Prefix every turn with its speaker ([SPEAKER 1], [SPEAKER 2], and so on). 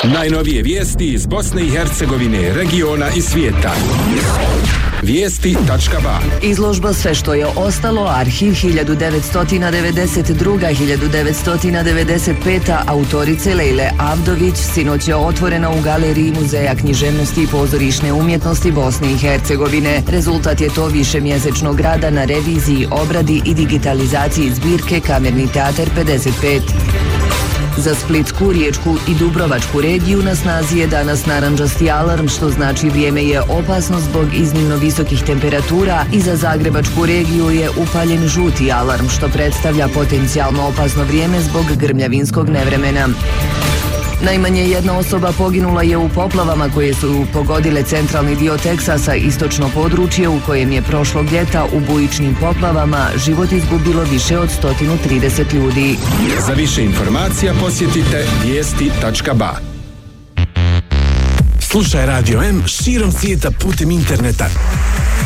[SPEAKER 1] Najnovije vijesti iz Bosne i Hercegovine, regiona i svijeta. Vijesti.ba.
[SPEAKER 2] Izložba Sve što je ostalo, arhiv 1992-1995. autorice Lejle Avdović sinoć je otvorena u galeriji Muzeja književnosti i pozorišne umjetnosti Bosne i Hercegovine. Rezultat je to višemjesečnog rada na reviziji, obradi i digitalizaciji zbirke Kamerni teatar 55. Za Splitsku, Riječku i Dubrovačku regiju na snazi je danas narandžasti alarm, što znači vrijeme je opasno zbog iznimno visokih temperatura, i za Zagrebačku regiju je upaljen žuti alarm, što predstavlja potencijalno opasno vrijeme zbog grmljavinskog nevremena. Najmanje jedna osoba poginula je u poplavama koje su pogodile centralni dio Teksasa, istočno područje u kojem je prošlog ljeta u bujičnim poplavama život izgubilo više od 130 ljudi.
[SPEAKER 1] Za više informacija posjetite vijesti.ba.
[SPEAKER 3] Slušaj Radio M širom svijeta putem interneta.